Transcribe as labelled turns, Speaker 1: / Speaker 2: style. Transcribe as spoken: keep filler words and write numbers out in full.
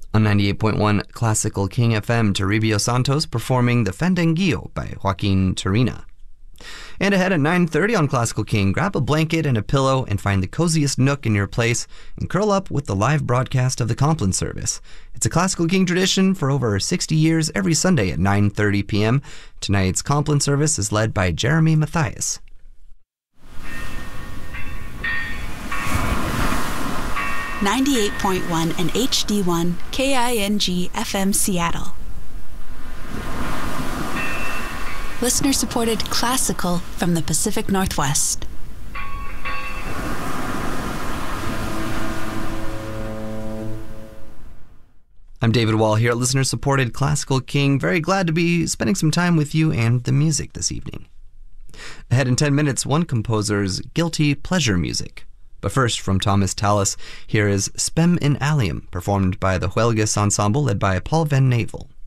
Speaker 1: On ninety-eight point one Classical King F M, Toribio Santos performing The Fandanguillo by Joaquin Turina. And ahead at nine thirty on Classical King, grab a blanket and a pillow and find the coziest nook in your place and curl up with the live broadcast of the Compline service. It's a Classical King tradition for over sixty years every Sunday at nine thirty p.m. Tonight's Compline service is led by Jeremy Matthias.
Speaker 2: ninety-eight point one and H D one K I N G F M Seattle. Listener-supported classical from the Pacific Northwest.
Speaker 1: I'm David Wall here at Listener-supported Classical King. Very glad to be spending some time with you and the music this evening. Ahead in ten minutes, one composer's guilty pleasure music. But first, from Thomas Tallis, here is Spem in Alium, performed by the Huelgas Ensemble led by Paul Van Navel.